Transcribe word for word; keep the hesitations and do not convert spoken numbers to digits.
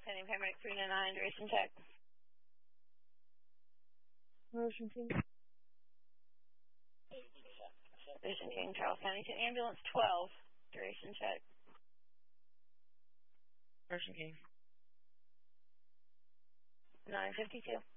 Pending paramedic three nine nine, duration check. Motion King. Vision King, Charles County to ambulance twelve, duration check. Motion King. nine fifty-two.